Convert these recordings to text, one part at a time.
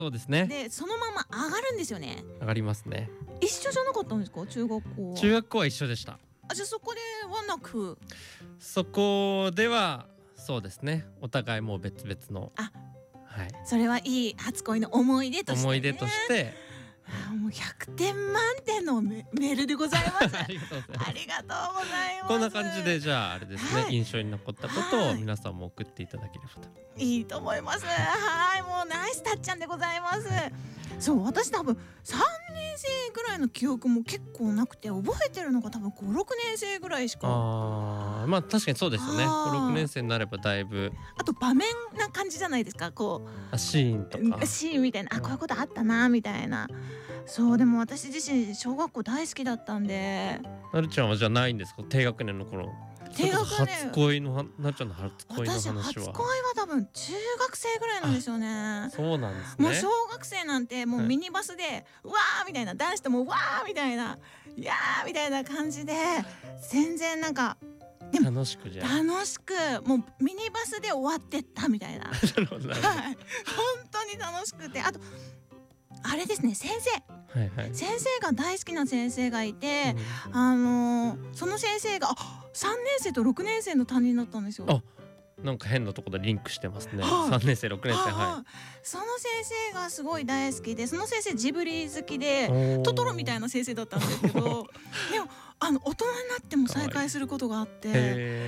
そうですね。 でそのまま上がるんですよね。 上がりますね。 一緒じゃなかったんですか、中学校は。 中学校は一緒でした。 あ、じゃあそこではなく。 そこではそうですね、お互いもう別々の、 あ、 はい、 それはいい初恋の思い出として、ね、 思い出としてもう100点満点のメールでございます。 ありがとうございます。 ありがとうございます。 こんな感じでじゃああれですね、 はい、 印象に残ったことを皆さんも送っていただければと。 いいと思います。はい、もうナイスたっちゃんでございます。そう、私多分3年生ぐらいの記憶も結構なくて、覚えてるのが多分5、6年生ぐらいしか。 まあ確かにそうですよね。5、6年生になればだいぶ、 あと場面な感じじゃないですか、こうシーンとかシーンみたいな、こういうことあったなみたいな。そう、でも私自身小学校大好きだったんで。 なるちゃんはじゃないんですか、低学年の頃。 低学年、 初恋のなるちゃんの初恋の話は。 私初恋は多分中学生ぐらいなんですよね。 そうなんですね。 もう小学生なんてもうミニバスで、わーみたいな、男子ともわーみたいな、いやーみたいな感じで、全然なんかでも楽しくじゃ楽しく、もうミニバスで終わってったみたいな。はい、本当に楽しくて、あとあれですね、先生、 はいはい、 先生が大好きな先生がいて、その先生が3年生と6年生の担任だったんですよ。 あ、なんか変なところでリンクしてますね。3年生6年生、はい。 その先生がすごい大好きで、その先生ジブリ好きでトトロみたいな先生だったんですけど、でも大人になっても再会することがあって、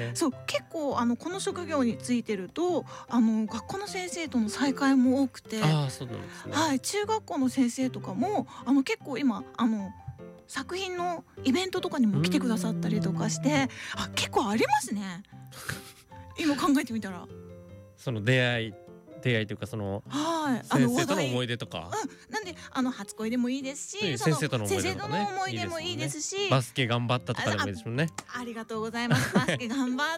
そう、結構この職業についてると学校の先生との再会も多くて、 あ、そうなんですね。 はい、中学校の先生とかも結構今作品のイベントとかにも来てくださったりとかして、結構ありますね。今考えてみたら、 その出会いというか、その先生との思い出とか、 なんで初恋でもいいですし、 先生との思い出もいいですし、 バスケ頑張ったとかでもいいですもんね。 ありがとうございます。バスケ頑張った、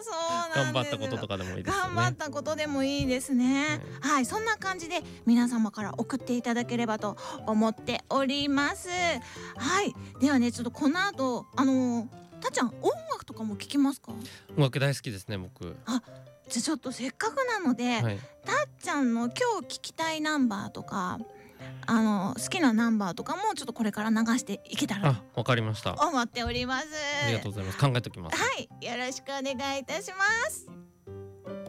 そうなんです。 頑張ったこととかでもいいですよね。 頑張ったことでもいいですね。はい、そんな感じで皆様から送っていただければと思っております。はい、ではね、ちょっとこの後たっちゃん、音楽とかも聞きますか？ 音楽大好きですね、僕。 じゃあちょっとせっかくなので、 はい、 たっちゃんの今日聞きたいナンバーとか好きなナンバーとかもちょっとこれから流していけたらとわかりました。 思っております。 ありがとうございます。考えておきます。 はい、よろしくお願いいたします。